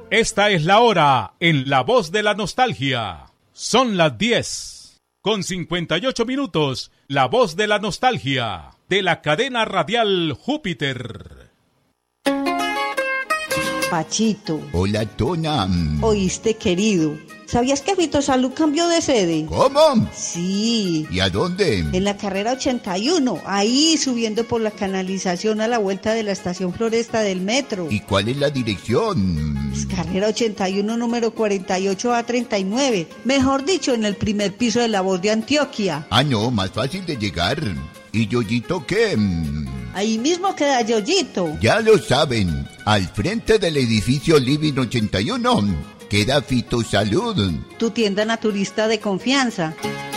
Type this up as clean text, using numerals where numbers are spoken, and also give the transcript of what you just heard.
Esta es la hora en La Voz de la Nostalgia. Son las 10:58. La Voz de la Nostalgia, de la cadena radial Júpiter. Pachito. Hola, Tona. Oíste, querido. ¿Sabías que Fitosalud cambió de sede? ¿Cómo? Sí. ¿Y a dónde? En la carrera 81, ahí subiendo por la canalización a la vuelta de la estación Floresta del metro. ¿Y cuál es la dirección? Pues carrera 81, número 48A39. Mejor dicho, en el primer piso de La Voz de Antioquia. Ah, no, más fácil de llegar. ¿Y Yoyito qué? Ahí mismo queda Yoyito. Ya lo saben, al frente del edificio Living 81 queda Fitosalud. Tu tienda naturista de confianza.